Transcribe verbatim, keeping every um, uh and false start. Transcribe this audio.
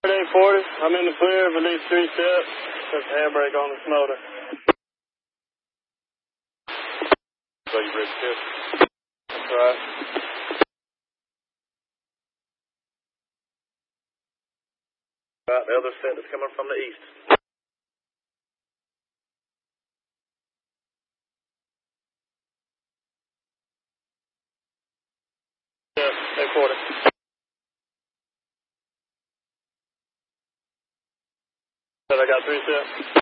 eight forty, I'm in the clear of at least three steps. Put the handbrake on this motor. So you ready to? That's right. Right, the other set is coming from the east. Yeah, eight forty. I got three steps.